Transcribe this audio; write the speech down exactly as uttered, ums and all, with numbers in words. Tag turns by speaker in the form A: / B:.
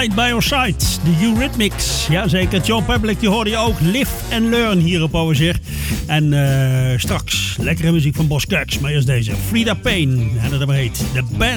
A: Right by Your Side, de Eurythmics. Jazeker, John Public, die hoorde je ook. Live and Learn hier op O S R. En uh, straks lekkere muziek van Boss Kux. Maar eerst deze, Frida Payne. En dat heet The Band.